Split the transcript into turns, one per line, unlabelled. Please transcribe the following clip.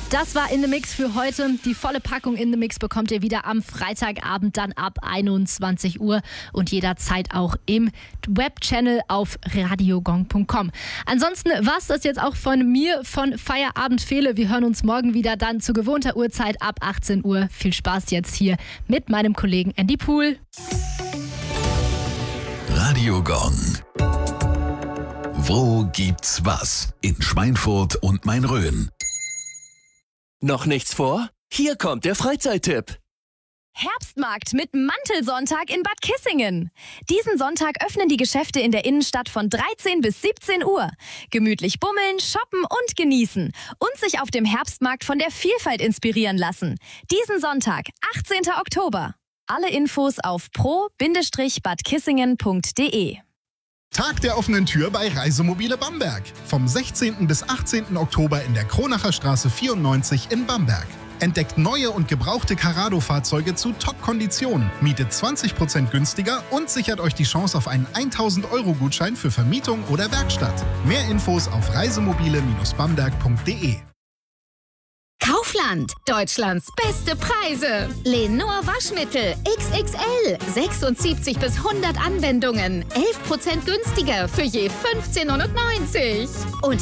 Das war In The Mix für heute. Die volle Packung In The Mix bekommt ihr wieder am Freitagabend dann ab 21 Uhr und jederzeit auch im Webchannel auf radiogong.com. Ansonsten war es das jetzt auch von mir, von Feierabend Fele. Wir hören uns morgen wieder dann zu gewohnter Uhrzeit ab 18 Uhr. Viel Spaß jetzt hier mit meinem Kollegen Andy Pool.
Radio Gong. Wo gibt's was? In Schweinfurt und Main-Rhön.
Noch nichts vor? Hier kommt der Freizeittipp.
Herbstmarkt mit Mantelsonntag in Bad Kissingen. Diesen Sonntag öffnen die Geschäfte in der Innenstadt von 13 bis 17 Uhr. Gemütlich bummeln, shoppen und genießen. Und sich auf dem Herbstmarkt von der Vielfalt inspirieren lassen. Diesen Sonntag, 18. Oktober. Alle Infos auf pro-badkissingen.de.
Tag der offenen Tür bei Reisemobile Bamberg. Vom 16. bis 18. Oktober in der Kronacher Straße 94 in Bamberg. Entdeckt neue und gebrauchte Carrado-Fahrzeuge zu Top-Konditionen, mietet 20% günstiger und sichert euch die Chance auf einen 1.000-Euro-Gutschein für Vermietung oder Werkstatt. Mehr Infos auf reisemobile-bamberg.de.
Kaufland, Deutschlands beste Preise. Lenor Waschmittel XXL, 76 bis 100 Anwendungen, 11% günstiger für je 15,99 €. Und